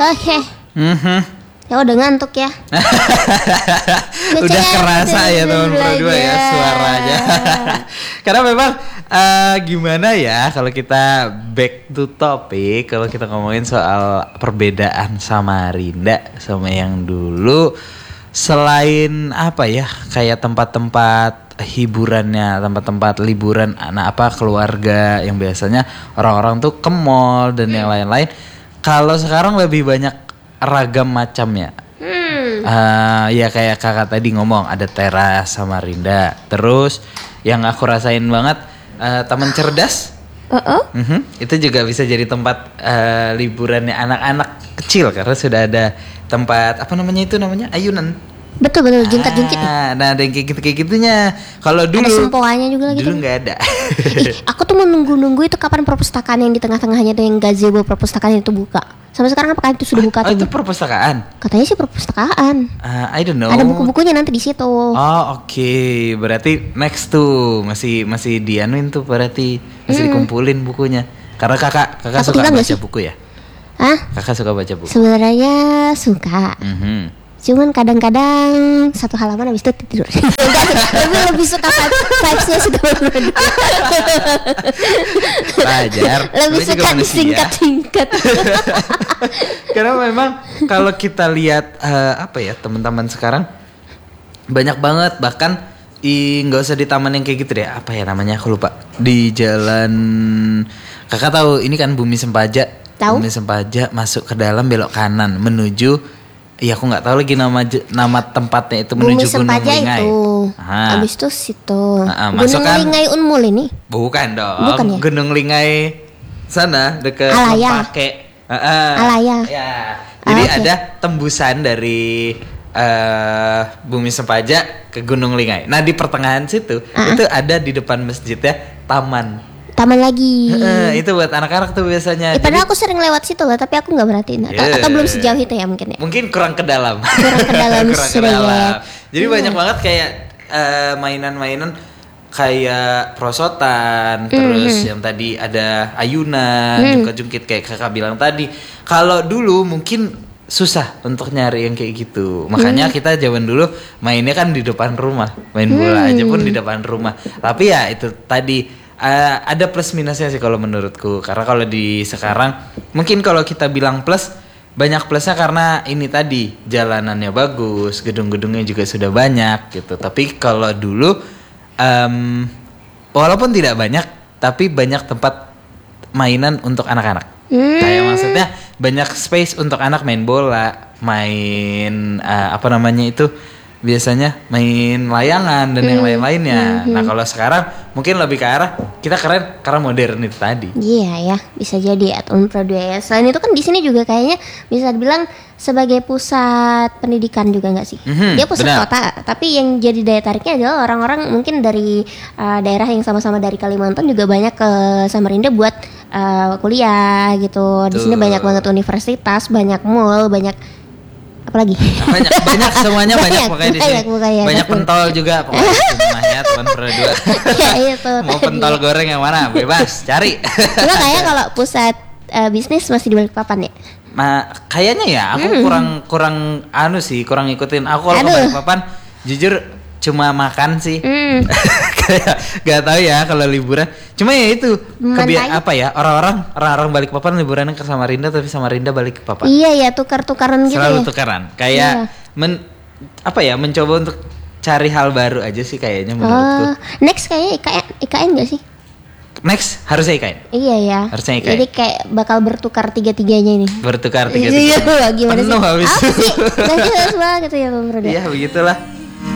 Oke. Ya udah ngantuk ya. Udah kerasa ya teman berdua ya suaranya. Karena memang gimana ya kalau kita back to topic, kalau kita ngomongin soal perbedaan Samarinda sama yang dulu, selain apa ya, kayak tempat-tempat hiburannya, tempat-tempat liburan anak keluarga yang biasanya orang-orang tuh ke mall dan yang lain-lain. Kalau sekarang lebih banyak ragam macamnya. Ya kayak kakak tadi ngomong ada teras Samarinda. Terus yang aku rasain banget taman cerdas. Itu juga bisa jadi tempat liburannya anak-anak kecil karena sudah ada tempat apa namanya ayunan. Betul jungkat-jungkit. Nah ada yang kayak gitunya. Kalau dulu ada sempoanya juga lagi. Dulu nggak ada. Aku tuh menunggu itu kapan perpustakaan yang di tengah-tengahnya tuh yang gazebo perpustakaan itu buka. Sampai sekarang apakah itu sudah buka? Itu perpustakaan? Katanya sih perpustakaan. I don't know. Ada buku-bukunya nanti di situ. Oh oke. Berarti next tuh masih dianuin tuh berarti masih dikumpulin bukunya. Karena kakak suka baca buku ya? Hah? Kakak suka baca buku? Sebenarnya suka. Cuman kadang-kadang satu halaman habis itu tidur. lebih suka vibes-nya sudah berbeda. Wajar. Lebih suka disingkat-singkat. Karena memang kalau kita lihat teman-teman sekarang banyak banget, bahkan nggak usah di taman yang kayak gitu deh. Apa ya namanya? Aku lupa. Di jalan, kakak tahu ini kan Bumi Sempaja. Tahu? Bumi Sempaja masuk ke dalam belok kanan menuju. Iya aku nggak tahu lagi nama tempatnya itu menuju Gunung Linggai. Itu. Habis itu situ. Gunung Linggai Unmul ini? Bukan dong. Bukan ya? Gunung Linggai sana dekat Lempake. Alaya. Ya. Jadi ada tembusan dari Bumi Sempaja ke Gunung Linggai. Nah di pertengahan situ itu ada di depan masjidnya taman lagi. Itu buat anak-anak tuh biasanya. Padahal aku sering lewat situ loh, tapi aku nggak perhatiin. Atau belum sejauh itu ya mungkin ya. Mungkin kurang ke dalam. Kurang ke dalam. Jadi banyak banget kayak mainan-mainan kayak prosotan, terus yang tadi ada ayunan, jungkit-jungkit kayak kakak bilang tadi. Kalau dulu mungkin susah untuk nyari yang kayak gitu. Makanya kita zaman dulu mainnya kan di depan rumah. Main bola aja pun di depan rumah. Tapi ya itu tadi ada plus minusnya sih kalau menurutku. Karena kalau di sekarang mungkin kalau kita bilang plus, banyak plusnya karena ini tadi jalanannya bagus, gedung-gedungnya juga sudah banyak gitu. Tapi kalau dulu walaupun tidak banyak, tapi banyak tempat mainan untuk anak-anak. Kayak maksudnya banyak space untuk anak main bola, main biasanya main layangan dan yang lain-lainnya. Nah kalau sekarang mungkin lebih ke arah kita keren karena modern itu tadi. Iya ya, bisa jadi atau ya. Selain itu kan di sini juga kayaknya bisa dibilang sebagai pusat pendidikan juga nggak sih? Dia pusat kota, tapi yang jadi daya tariknya adalah orang-orang mungkin dari daerah yang sama-sama dari Kalimantan juga banyak ke Samarinda buat kuliah gitu. Di sini banyak banget universitas, banyak mall, banyak apalagi banyak semuanya banyak pokoknya di sini. Banyak pentol juga pokoknya di rumahnya teman berdua. Ya, itu mau pentol goreng yang mana bebas cari. Cuma kayak kalau pusat bisnis masih di Balikpapan ya. Kayaknya ya aku kurang kurang ikutin. Aku kalau ke Balikpapan jujur cuma makan sih. Kayak gak tahu ya kalau liburan. Cuma ya itu orang-orang Balikpapan liburannya ke Samarinda, tapi Samarinda Balikpapan. Iya ya, tukar-tukaran gitu. Selalu tukaran. Kayak mencoba untuk cari hal baru aja sih kayaknya menurutku. Next kayaknya IKN gak sih? Next harusnya IKN. Iya ya. Harusnya IKN. Jadi kayak bakal bertukar tiga-tiganya ini. Bertukar tiga-tiganya. Iya, gimana penuh sih? Habis apa sih? Nah, jelas banget ya Bang Roda. Iya begitulah.